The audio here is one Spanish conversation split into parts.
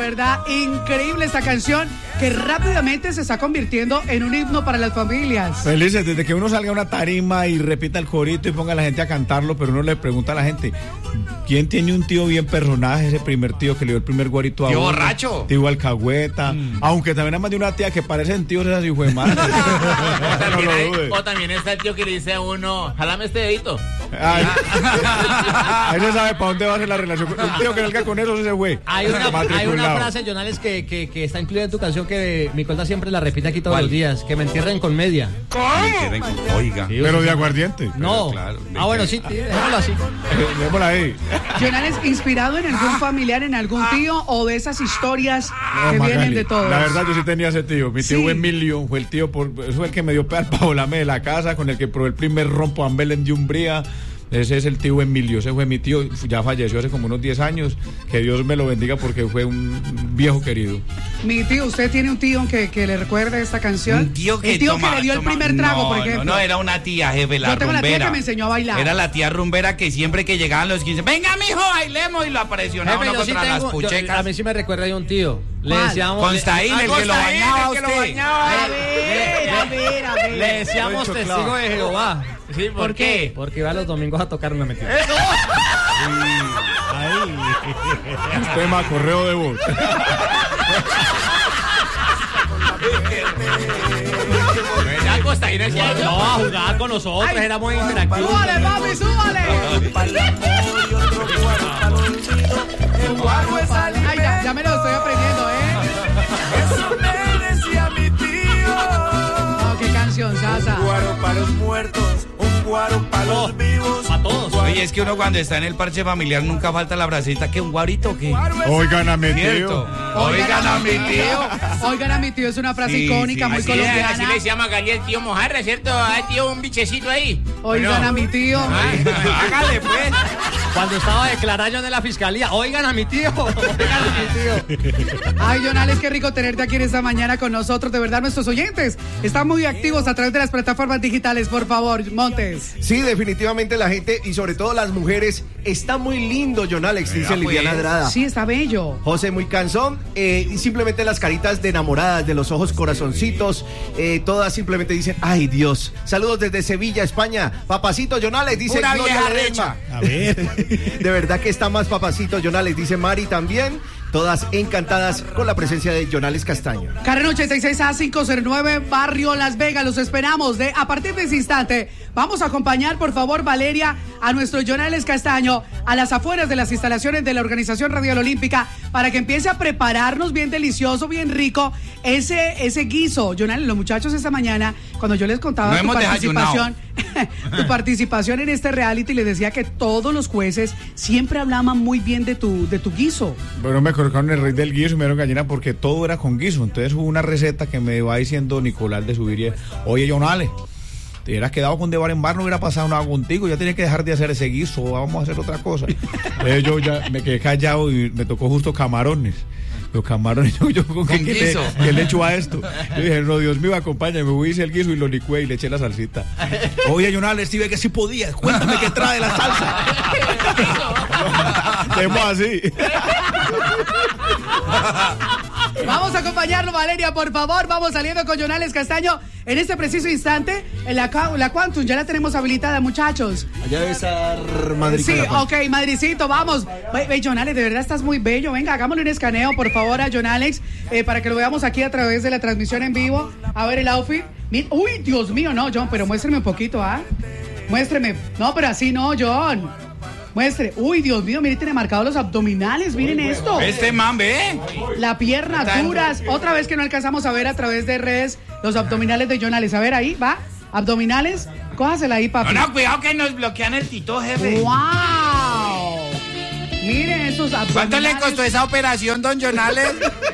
verdad, increíble esta canción que rápidamente se está convirtiendo en un himno para las familias. Felices, desde que uno salga a una tarima y repita el corito y ponga a la gente a cantarlo, pero uno le pregunta a la gente, ¿quién tiene un tío bien personaje? Ese primer tío que le dio el primer guarito a tío uno. borracho. Tío alcahueta. Aunque también hay más de una tía que parecen tíos esas hijos de madre. O también está el tío que le dice a uno, jálame este dedito. Ese sabe para dónde va a ser la relación. Un tío que salga con eso, ese güey. Hay una frase, Jonales, que está incluida en tu canción que mi cuenta siempre la repite aquí todos los días, que me entierren con media. ¿Cómo? Oiga. Sí, pero de aguardiente. No. Claro, Bueno, sí, déjalo así. Démosla ahí. Jonales, ¿inspirado en algún familiar, en algún tío o de esas historias que vienen de todos? La verdad, yo sí tenía ese tío. Mi tío Emilio fue el tío, fue el que me dio para volarme de la casa, con el que probé el primer rompo Ambelen de Umbría. Ese es el tío Emilio, ese fue mi tío, ya falleció hace como unos 10 años, que Dios me lo bendiga porque fue un viejo querido. Mi tío, ¿usted tiene un tío que le recuerde esta canción? Un tío que el tío que le dio el primer trago, por ejemplo. No, era una tía, jefe, la Yo tengo rumbera. la tía que me enseñó a bailar. Era la tía rumbera que siempre que llegaban los 15, venga mijo, bailemos, y lo presionaba uno contra las puchecas. A mí sí me recuerda de un tío. Le decíamos... Constaín, el que lo bañaba a usted. A ver. Le decíamos testigo de Jehová. Sí, ¿por qué? Porque iba los domingos a tocar una mentira. Tema correo de voz. Ya Constaín decía yo. No, a jugar con nosotros, era muy interactivo. ¡Súbale, papi, súbale! Ay, ya me lo estoy aprendiendo, Eso me decía mi tío. No, qué canción, Sasa. Un guaro para los muertos, un guaro para los vivos. A todos. Oye, es que uno cuando está en el parche familiar nunca falta la bracita, que un guarito o qué. Oigan a mi ¿Cierto? tío. Oigan a mi tío. Oigan a mi tío, es una frase Sí, icónica, sí, muy Así colombiana. le decía Magali el tío Mojarra, ¿cierto? Hay tío un bichecito ahí. Oigan a mi tío. Hágale pues. Cuando estaba declarando en la fiscalía, oigan a mi tío. Oigan a mi tío. Ay, Jonales, qué rico tenerte aquí en esta mañana con nosotros. De verdad, nuestros oyentes están muy activos a través de las plataformas digitales. Por favor, Montes. Sí, definitivamente la gente y sobre todo las mujeres está muy lindo, John Alex, dice Liliana Andrada. Sí, está bello. José muy cansón, y simplemente las caritas de enamoradas, de los ojos corazoncitos, todas simplemente dicen, ay Dios. Saludos desde Sevilla, España. Papacito John Alex, dice Pura Gloria vieja Ledesma. A ver. De verdad que está más papacito John Alex, dice Mari también. Todas encantadas con la presencia de John Alex Castaño. Carrera 86A 509, Barrio Las Vegas. Los esperamos a partir de ese instante. Vamos a acompañar, por favor, Valeria, a nuestro Jonales Castaño a las afueras de las instalaciones de la Organización Radial Olímpica para que empiece a prepararnos bien delicioso, bien rico ese guiso. Jonales, los muchachos esta mañana, cuando yo les contaba tu participación en este reality, les decía que todos los jueces siempre hablaban muy bien de tu guiso. Bueno, me colocaron el rey del guiso y me dieron gallina porque todo era con guiso. Entonces hubo una receta que me va diciendo Nicolás de Subiría. Oye, Jonales, te hubieras quedado con de bar en bar, no hubiera pasado nada contigo, ya tienes que dejar de hacer ese guiso, vamos a hacer otra cosa. Entonces yo ya me quedé callado y me tocó justo camarones. Los camarones, yo ¿con qué le echo a esto? Yo dije, no, Dios mío, acompáñame, me hice el guiso y lo licué y le eché la salsita. Oye, Jonales, sí ve que sí podías, cuéntame qué trae la salsa. Demos así. Vamos a acompañarlo, Valeria, por favor. Vamos saliendo con Jonales Castaño en este preciso instante. En la Quantum ya la tenemos habilitada, muchachos. Allá debe estar Madrid. Sí, ok, Madricito, vamos. Ve, Jonales, de verdad estás muy bello. Venga, hagámosle un escaneo, por favor, a Jonales, para que lo veamos aquí a través de la transmisión en vivo. A ver el outfit. Uy, Dios mío, no, John, pero muéstreme un poquito, ¿ah? Muéstreme. No, pero así no, John. Muestre. Uy, Dios mío, mire, tiene marcados los abdominales, miren esto. Este man, ve. La pierna duras. Otra vez que no alcanzamos a ver a través de redes los abdominales de Jonales. A ver, ahí, va. Abdominales. Cójasela ahí, papi. No, cuidado que nos bloquean el tito, jefe. ¡Wow! Miren esos abdominales. ¿Cuánto le costó esa operación, don Jonales?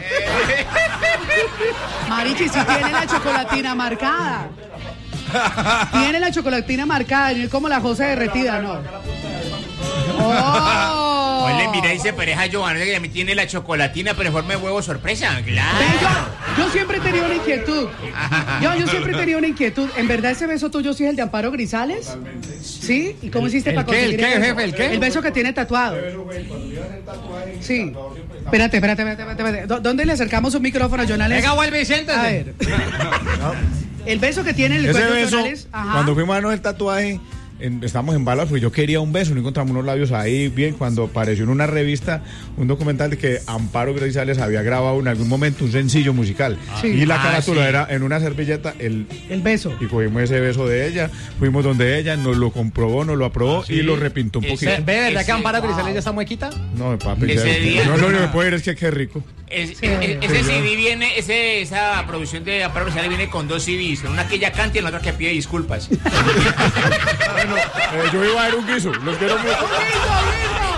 Marichi, si tiene la chocolatina marcada. Tiene la chocolatina marcada, no es como la José derretida, ¿no? ¡Oh! Ponle, mira, dice pareja Giovanna que también tiene la chocolatina, pero en forma de huevo sorpresa. Claro. Yo siempre he tenido una inquietud. Yo siempre he tenido una inquietud. ¿En verdad ese beso tuyo sí es el de Amparo Grisales? Totalmente. ¿Sí? ¿Y cómo hiciste para conseguir el jefe? ¿El qué? El beso que tiene tatuado. Sí. Espérate. ¿Dónde le acercamos un micrófono a Jonales? Venga, vuelve y siéntese. A ver. El beso que tiene el cuello beso, Jonales. Cuando fuimos a darnos el tatuaje, estamos en balas, pues yo quería un beso, no encontramos unos labios ahí, bien, cuando apareció en una revista un documental de que Amparo Grisales había grabado en algún momento un sencillo musical. Sí. Y la carátula era en una servilleta el beso. Y cogimos ese beso de ella, fuimos donde ella, nos lo comprobó, nos lo aprobó y lo repintó un poquito. ¿Ve verdad que Amparo Grisales ya está muequita? No, papi, no, lo único que puedo decir es que qué rico. Ese CD viene, esa producción de Amparo Grisales viene con 2 CDs, una que ella canta y la otra que pide disculpas. Bueno, yo iba a ver un guiso, los quiero mucho.